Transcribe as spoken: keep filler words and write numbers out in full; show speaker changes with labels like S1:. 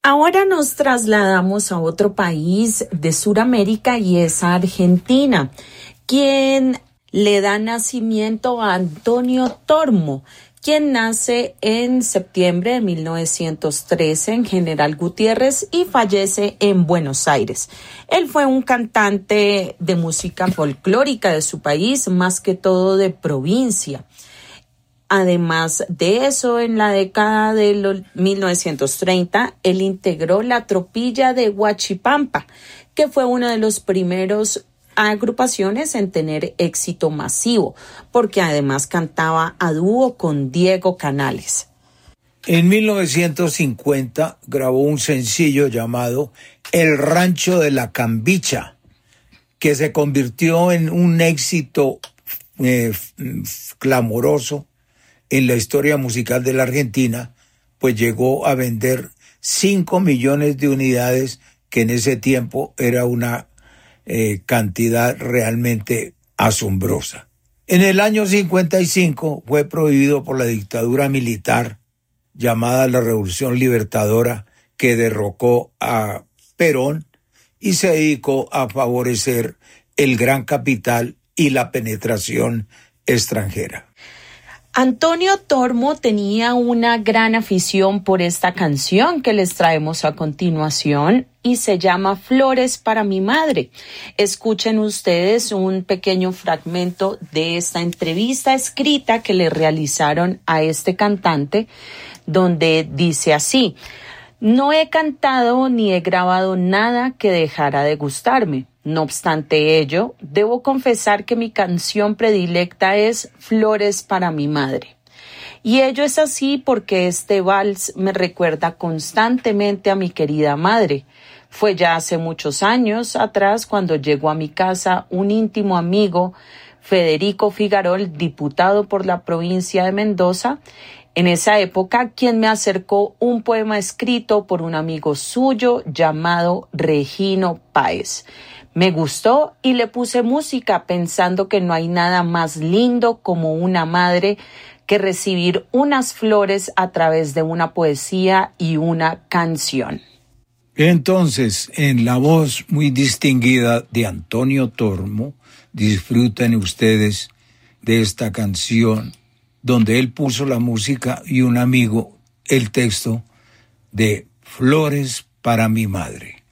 S1: Ahora nos trasladamos a otro país de Sudamérica y es Argentina, quien le da nacimiento a Antonio Tormo, quien nace en septiembre de mil novecientos trece en General Gutiérrez y fallece en Buenos Aires. Él fue un cantante de música folclórica de su país, más que todo de provincia. Además de eso, en la década de mil novecientos treinta, él integró la tropilla de Huachipampa, que fue uno de los primeros agrupaciones en tener éxito masivo, porque además cantaba a dúo con Diego Canales.
S2: En mil novecientos cincuenta grabó un sencillo llamado El Rancho de la Cambicha, que se convirtió en un éxito eh, clamoroso en la historia musical de la Argentina, pues llegó a vender cinco millones de unidades, que en ese tiempo era una eh, cantidad realmente asombrosa. En el año cincuenta y cinco fue prohibido por la dictadura militar llamada la Revolución Libertadora, que derrocó a Perón y se dedicó a favorecer el gran capital y la penetración extranjera.
S1: Antonio Tormo tenía una gran afición por esta canción que les traemos a continuación y se llama Flores para mi madre. Escuchen ustedes un pequeño fragmento de esta entrevista escrita que le realizaron a este cantante, donde dice así: no he cantado ni he grabado nada que dejara de gustarme. No obstante ello, debo confesar que mi canción predilecta es Flores para mi madre. Y ello es así porque este vals me recuerda constantemente a mi querida madre. Fue ya hace muchos años atrás cuando llegó a mi casa un íntimo amigo, Federico Figarol, diputado por la provincia de Mendoza, en esa época, quien me acercó un poema escrito por un amigo suyo llamado Regino Páez. Me gustó y le puse música pensando que no hay nada más lindo como una madre que recibir unas flores a través de una poesía y una canción.
S2: Entonces, en la voz muy distinguida de Antonio Tormo, disfruten ustedes de esta canción donde él puso la música y un amigo el texto de Flores para mi madre.